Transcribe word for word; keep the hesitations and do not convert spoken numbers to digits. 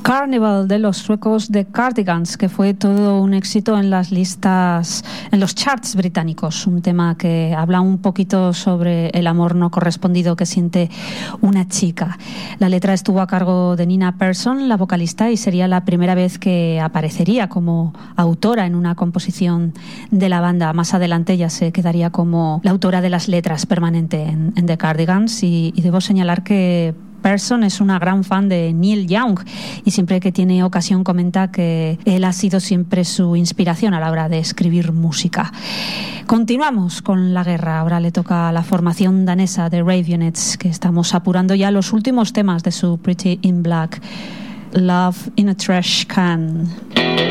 Carnival de los suecos The Cardigans, que fue todo un éxito en las listas, en los charts británicos, un tema que habla un poquito sobre el amor no correspondido que siente una chica. La letra estuvo a cargo de Nina Persson, la vocalista, y sería la primera vez que aparecería como autora en una composición de la banda. Más adelante ya se quedaría como la autora de las letras permanente en, en The Cardigans, y, y debo señalar que Persson es una gran fan de Neil Young y siempre que tiene ocasión comenta que él ha sido siempre su inspiración a la hora de escribir música. Continuamos con la guerra. Ahora le toca a la formación danesa de Raveonettes, que estamos apurando ya los últimos temas de su Pretty in Black, Love in a Trash Can.